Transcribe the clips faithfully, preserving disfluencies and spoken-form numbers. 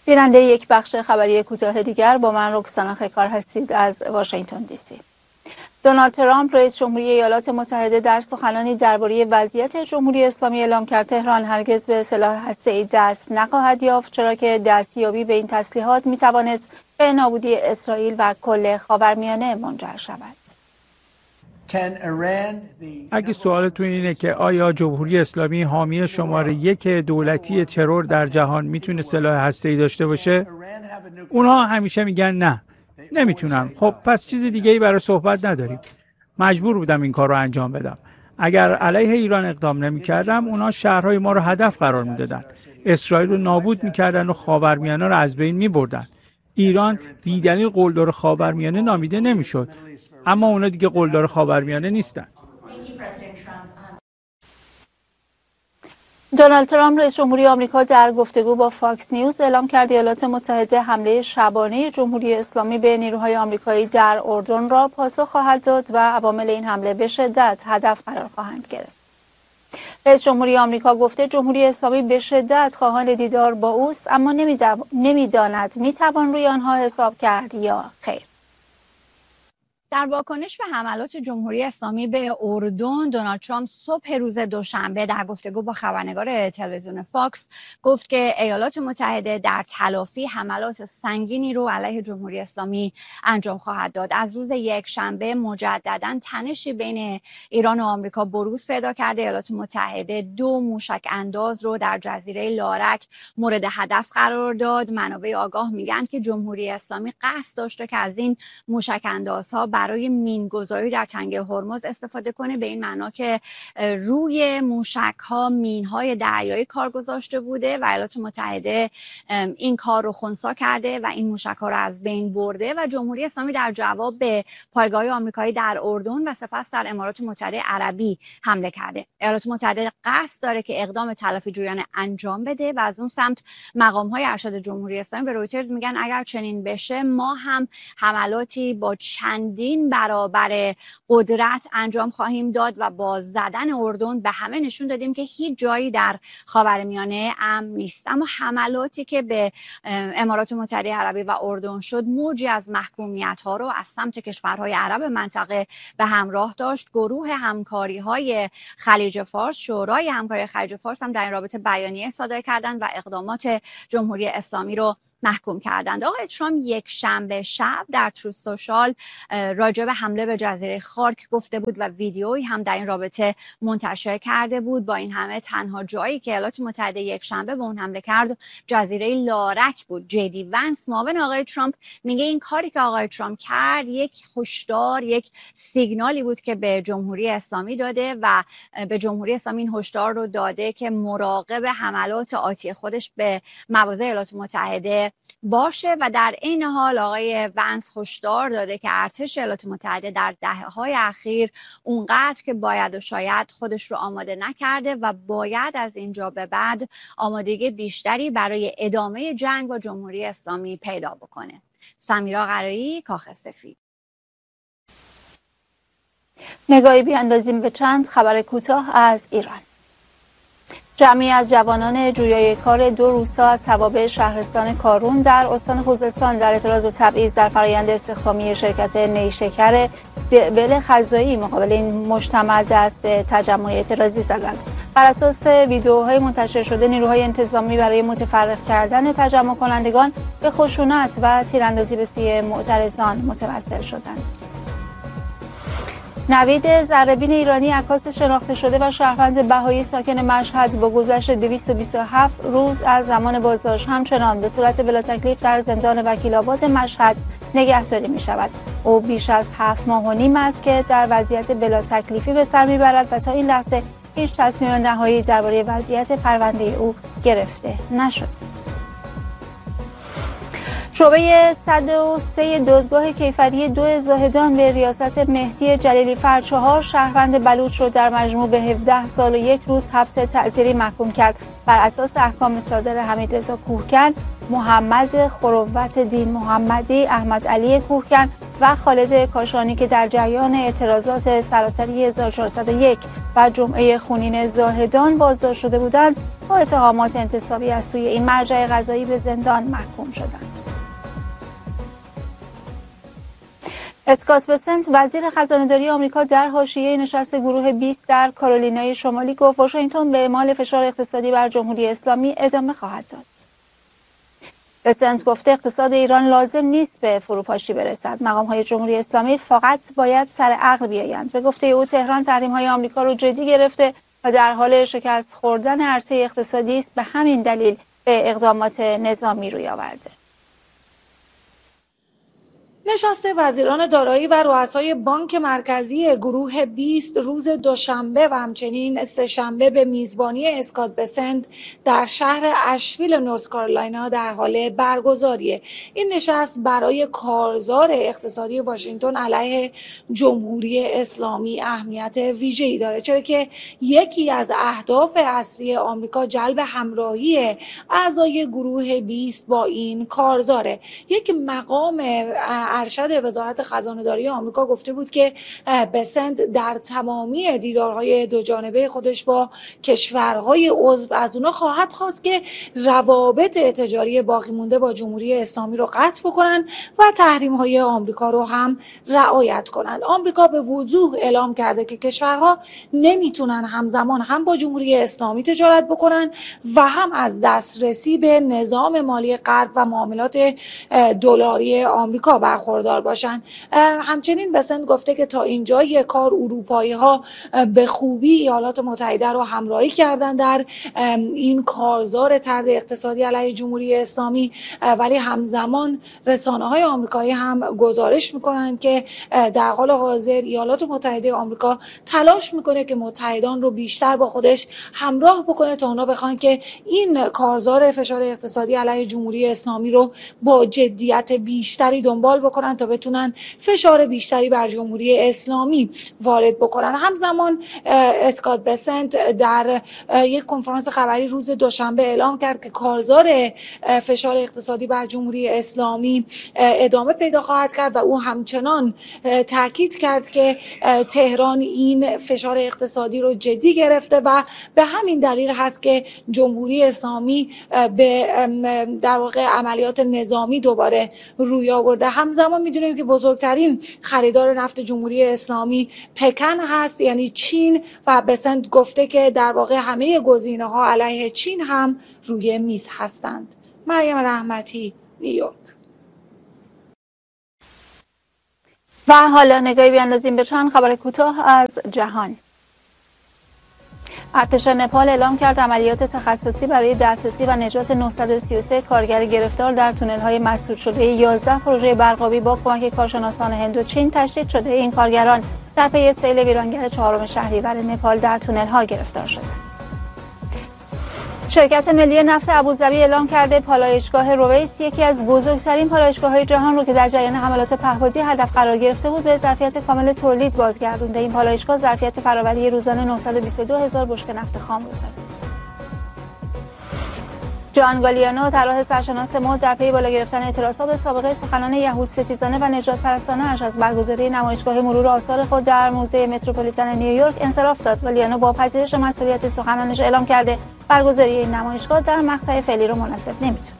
بیننده یک بخش خبری کوتاه دیگر با من رکسانا خیکار هستید از واشنگتن دی سی. دونالد ترامپ رئیس جمهوری ایالات متحده در سخنانی درباره وضعیت جمهوری اسلامی اعلام کرد تهران هرگز به سلاح هسته‌ای دست نخواهد یافت، چرا که دستیابی به این تسلیحات میتوانست به نابودی اسرائیل و کل خاورمیانه منجر شود. اگه سوالتون اینه که آیا جمهوری اسلامی حامی شماره یک دولتی ترور در جهان میتونه سلاح هسته‌ای داشته باشه؟ اونها همیشه میگن نه، نمیتونن. خب پس چیز دیگه ای برای صحبت نداریم. مجبور بودم این کار رو انجام بدم. اگر علیه ایران اقدام نمی‌کردم، اونها شهرهای ما رو هدف قرار میدادن. اسرائیل رو نابود می‌کردن و خاورمیانه رو از بین می‌بردن. ایران بی‌دلیل قلدر خاورمیانه نامیده نمی‌شد. اما اونا دیگه قلدر خاورمیانه نیستن. دونالد ترامپ رئیس جمهوری آمریکا در گفتگو با فاکس نیوز اعلام کرد ایالات متحده حمله شبانه جمهوری اسلامی به نیروهای آمریکایی در اردن را پاسخ خواهد داد و عوامل این حمله به شدت هدف قرار خواهند گرفت. رئیس جمهوری آمریکا گفته جمهوری اسلامی به شدت خواهان دیدار با اوست، اما نمیداند میتوان روی آنها حساب کرد یا خیر. در واکنش به حملات جمهوری اسلامی به اردن، دونالد ترامپ صبح روز دوشنبه در گفتگو با خبرنگار تلویزیون فاکس گفت که ایالات متحده در تلافی حملات سنگینی رو علیه جمهوری اسلامی انجام خواهد داد. از روز یک شنبه مجددا تنشی بین ایران و آمریکا بروز پیدا کرده. ایالات متحده دو موشک انداز رو در جزیره لارک مورد هدف قرار داد. منابع آگاه میگن که جمهوری اسلامی قصد داشته که از این موشک اندازها برای مینگذاری در تنگه هرمز استفاده کنه، به این معنا که روی موشک ها مین های دریایی کار گذاشته بوده و ایالات متحده این کار رو خنثی کرده و این موشک ها رو از بین برده و جمهوری اسلامی در جواب به پایگاه آمریکایی در اردن و سپس در امارات متحده عربی حمله کرده. ایالات متحده قصد داره که اقدام تلافی جویانه انجام بده و از اون سمت مقام های ارشد جمهوری اسلامی به رویترز میگن اگر چنین بشه ما هم حملاتی با چندین برابر قدرت انجام خواهیم داد و با زدن اردن به همه نشون دادیم که هیچ جایی در خاورمیانه امن نیست. اما حملاتی که به امارات متحده عربی و اردن شد موجی از محکومیت ها رو از سمت کشورهای عرب منطقه به همراه داشت. گروه همکاری های خلیج فارس، شورای همکاری خلیج فارس هم در این رابطه بیانیه صادر کردند و اقدامات جمهوری اسلامی رو محکوم کردند. آقای ترامپ یک شنبه شب در تروث سوشال راجع به حمله به جزیره خارک گفته بود و ویدیویی هم در این رابطه منتشر کرده بود. با این همه تنها جایی که ایالات متحده یک شنبه به اون حمله کرد جزیره لارک بود. جدی ونس معاون آقای ترامپ میگه این کاری که آقای ترامپ کرد یک هشدار، یک سیگنالی بود که به جمهوری اسلامی داده و به جمهوری اسلامی این هشدار رو داده که مراقب حملات آتی خودش به مواضع ایالات متحده باشه و در این حال آقای ونس هشدار داده که ارتش ایالات متحده در دهه‌های اخیر اونقدر که باید و شاید خودش رو آماده نکرده و باید از اینجا به بعد آمادگی بیشتری برای ادامه جنگ با جمهوری اسلامی پیدا بکنه. سمیرا قرایی، کاخ سفید. نگاهی بیاندازیم به چند خبر کوتاه از ایران. جمعی از جوانان جویای کار دو روستا از توابع شهرستان کارون در استان خوزستان در اعتراض و تبعیض در فرآیند استخدامی شرکت نیشکر دبل خزدایی مقابل این مجتمع دست به تجمع اعتراضی زدند. بر اساس ویدیوهای منتشر شده نیروهای انتظامی برای متفرق کردن تجمع کنندگان به خشونت و تیراندازی به سوی معترضان متوسل شدند. نوید ذره‌بین ایرانی عکاس شناخته شده و شهروند بهایی ساکن مشهد با گذشت دویست و بیست و هفت روز از زمان بازداشت همچنان به صورت بلا تکلیف در زندان وکیل‌آباد مشهد نگهداری می شود. او بیش از هفت ماه و نیم است که در وضعیت بلا تکلیفی به سر میبرد و تا این لحظه هیچ تصمیم نهایی درباره وضعیت پرونده او گرفته نشد. شعبه صد و سه دادگاه کیفری دو زاهدان به ریاست مهدی جلیلی فر چهار شهروند بلوچ را در مجموع به هفده سال و یک روز حبس تعزیری محکوم کرد. بر اساس احکام صادر حمیدرضا کوهکن، محمد خروت دین محمدی، احمد علی کوهکن و خالد کاشانی که در جریان اعتراضات سراسری هزار و چهارصد و یک و جمعه خونین زاهدان بازداشت شده بودند، با اتهامات انتصابی از سوی این مرجع قضایی به زندان محکوم شدند. اسکات بسنت وزیر خزانه‌داری آمریکا در حاشیه نشست گروه بیست در کارولینای شمالی گفت واشنگتن به اعمال فشار اقتصادی بر جمهوری اسلامی ادامه خواهد داد. بسنت گفته اقتصاد ایران لازم نیست به فروپاشی برسد. مقام‌های جمهوری اسلامی فقط باید سر عقل بیایند. به گفته او تهران تحریم‌های آمریکا را جدی گرفته و در حال شکست خوردن عرصه اقتصادی است. به همین دلیل به اقدامات نظامی روی آورده. نشست وزیران دارایی و رؤسای بانک مرکزی گروه بیست روز دوشنبه و همچنین سه‌شنبه به میزبانی اسکات بسنت در شهر اشویل نورت کارولاینا در حال برگزاریه. این نشست برای کارزار اقتصادی واشنگتن علیه جمهوری اسلامی اهمیت ویژه‌ای داره، چرا که یکی از اهداف اصلی آمریکا جلب همراهی اعضای گروه بیست با این کارزاره. یک مقام ارشد وزارت خزانه‌داری آمریکا گفته بود که بسنت در تمامی دیدارهای دو جانبه خودش با کشورهای عضو از اونا خواهد خواست که روابط تجاری باقی مونده با جمهوری اسلامی رو قطع بکنن و تحریم‌های آمریکا رو هم رعایت کنند. آمریکا به وضوح اعلام کرده که کشورها نمیتونن همزمان هم با جمهوری اسلامی تجارت بکنن و هم از دسترسی به نظام مالی غرب و معاملات دلاری آمریکا برخوردار باشند. همچنین بسنت گفته که تا اینجای کار اروپایی ها به خوبی ایالات متحده رو همراهی کردن در این کارزار طرد اقتصادی علیه جمهوری اسلامی، ولی همزمان رسانه های آمریکایی هم گزارش میکنند که در حال حاضر ایالات متحده آمریکا تلاش میکنه که متحدان رو بیشتر با خودش همراه بکنه تا اونا بخوان که این کارزار فشار اقتصادی علیه جمهوری اسلامی رو با جدیت بیشتری دنبال بکنن تا بتونن فشار بیشتری بر جمهوری اسلامی وارد بکنن. همزمان اسکات بسنت در یک کنفرانس خبری روز دوشنبه اعلام کرد که کارزار فشار اقتصادی بر جمهوری اسلامی ادامه پیدا خواهد کرد و او همچنان تاکید کرد که تهران این فشار اقتصادی رو جدی گرفته و به همین دلیل هست که جمهوری اسلامی به در واقع عملیات نظامی دوباره روی آورده. همزمان میدونیم که بزرگترین خریدار نفت جمهوری اسلامی پکن هست، یعنی چین، و بسنت گفته که در واقع همه گزینه‌ها علیه چین هم روی میز هستند. مریم رحمتی، نیویورک. و حالا نگاهی بیاندازیم به چند خبر کوتاه از جهان. ارتش نپال اعلام کرد عملیات تخصصی برای دسترسی و نجات نهصد و سی و سه کارگر گرفتار در تونل‌های مسدود شده یازده پروژه برق‌آبی با کمک کارشناسان هند و چین تشدید شده. این کارگران در پی سیل ویرانگر چهارم شهریور نپال در تونل‌ها گرفتار شدند. شرکت ملی نفت ابوظبی اعلام کرده پالایشگاه رویس، یکی از بزرگترین پالایشگاه‌های جهان رو که در جریان حملات پهپادی هدف قرار گرفته بود، به ظرفیت کامل تولید بازگردونده. این پالایشگاه ظرفیت فرآوری روزانه نهصد و بیست و دو هزار بشکه نفت خام رو داره. جان گالیانو، طراح سرشناس مد، در پی بالا گرفتن اعتراضات به سابقه سخنان یهود ستیزانه و نجات پرستانه‌اش از برگزاری نمایشگاه مرور آثار خود در موزه متروپولیتن نیویورک انصراف داد. گالیانو با پذیرش مسئولیت سخنانش اعلام کرده برگزاری این نمایشگاه در مقطع فعلی رو مناسب نمی‌دونه.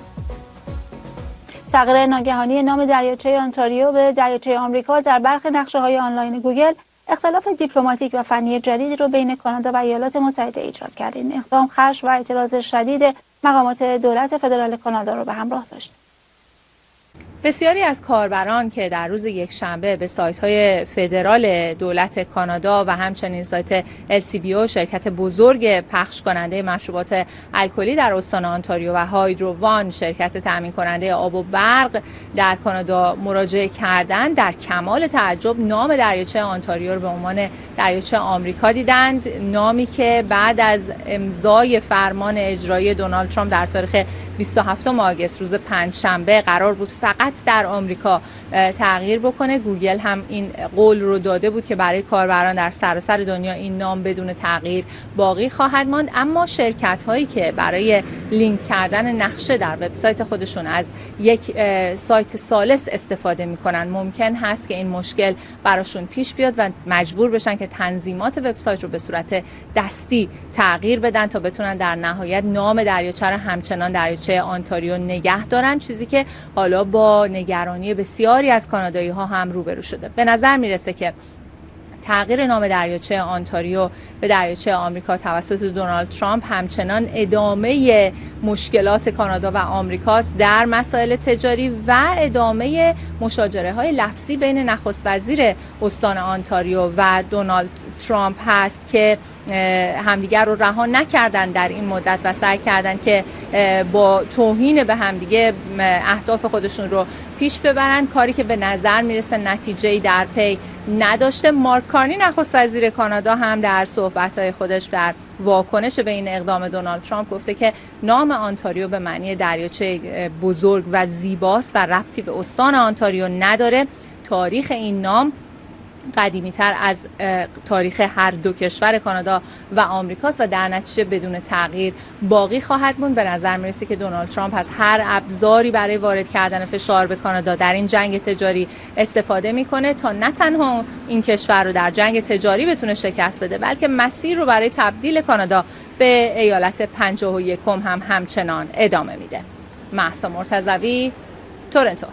تغییر ناگهانی نام دریاچه آنتاریو به دریاچه آمریکا در برخی نقشه‌های آنلاین گوگل اختلاف دیپلماتیک و فنی جدیدی رو بین کانادا و ایالات متحده ایجاد کرد. این اقدام خشم و اعتراض شدید مقامات دولت فدرال کانادا رو به همراه داشت. بسیاری از کاربران که در روز یکشنبه به سایت‌های فدرال دولت کانادا و همچنین سایت ال سی بی او، شرکت بزرگ پخش کننده مشروبات الکلی در استان آنتاریو، و هایدرووان، شرکت تامین کننده آب و برق در کانادا مراجعه کردند، در کمال تعجب نام دریاچه آنتاریو رو به عنوان دریاچه آمریکا دیدند، نامی که بعد از امضای فرمان اجرایی دونالد ترامپ در تاریخ بیست و هفتم آگوست روز پنجشنبه قرار بود فقط موقت در آمریکا تغییر بکنه. گوگل هم این قول رو داده بود که برای کاربران در سراسر دنیا این نام بدون تغییر باقی خواهد ماند. اما شرکت هایی که برای لینک کردن نقشه در وبسایت خودشون از یک سایت ثالث استفاده میکنن، ممکن هست که این مشکل براشون پیش بیاد و مجبور بشن که تنظیمات وبسایت رو به صورت دستی تغییر بدن تا بتونن در نهایت نام دریاچه رو همچنان دریاچه آنتاریو نگه دارن، چیزی که حالا با نگرانی بسیاری از کانادایی ها هم روبرو شده. به نظر میرسه که تغییر نام دریاچه آنتاریو به دریاچه آمریکا توسط دونالد ترامپ همچنان ادامه مشکلات کانادا و آمریکاست در مسائل تجاری و ادامه مشاجره های لفظی بین نخست وزیر استان آنتاریو و دونالد ترامپ هست که همدیگر رو رها نکردن در این مدت و سعی کردن که با توهین به همدیگه اهداف خودشون رو پیش ببرن، کاری که به نظر میرسه نتیجه‌ای در پی نداشته. مارک کارنی نخست وزیر کانادا هم در صحبت‌های خودش در واکنش به این اقدام دونالد ترامپ گفته که نام آنتاریو به معنی دریاچه بزرگ و زیباست و ربطی به استان آنتاریو نداره. تاریخ این نام قدیمی‌تر از تاریخ هر دو کشور کانادا و آمریکاست و در نتیجه بدون تغییر باقی خواهد موند. به نظر میرسه که دونالد ترامپ از هر ابزاری برای وارد کردن فشار به کانادا در این جنگ تجاری استفاده میکنه تا نه تنها این کشور رو در جنگ تجاری بتونه شکست بده، بلکه مسیر رو برای تبدیل کانادا به ایالت پنجاه و یکم هم همچنان ادامه میده. مهسا مرتضوی، تورنتو.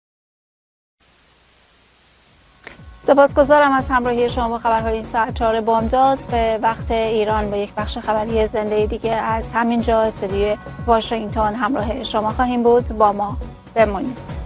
سپاسگزارم از همراهی شما با خبرهای این ساعت چهار بامداد. به وقت ایران با یک بخش خبری زنده دیگه از همینجا استودیو واشنگتن همراه شما خواهیم بود. با ما بمانید.